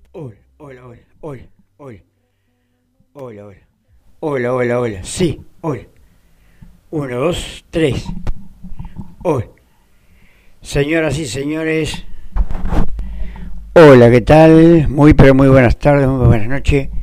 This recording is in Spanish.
Hola, hola, hola, hola, hola, hola, hola, hola, hola, hola, sí, hola. Uno, dos, tres. Hola. Señoras y señores, hola, ¿qué tal? Muy, pero muy buenas tardes, muy buenas noches.